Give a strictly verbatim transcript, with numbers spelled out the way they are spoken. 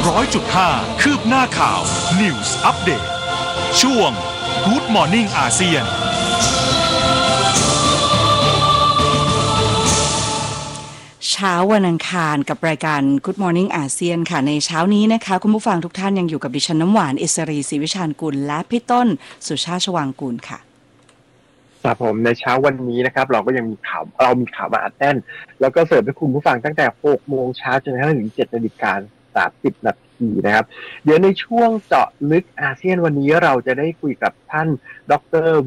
ร้อยจุดห้า คืบหน้าข่าว News Update ช่วง Good Morning อาเซียนเช้าวันอังคารกับรายการ Good Morning อาเซียนค่ะในเช้านี้นะคะคุณผู้ฟังทุกท่านยังอยู่กับดิฉันน้ำหวานอิสรีศรีวิชาญกุลและพี่ต้นสุชาติชวางกูลค่ะครับผมในเช้าวันนี้นะครับเราก็ยังมีข่าวเรามีข่าวมาอัดแน่นแล้วก็เสิร์ฟให้คุณผู้ฟังตั้งแต่หกโมงเช้าจนกระทั่งถึงเจ็ดนาฬิกาสามสิบนาทีนะครับเดี๋ยวในช่วงเจาะลึกอาเซียนวันนี้เราจะได้คุยกับท่านดร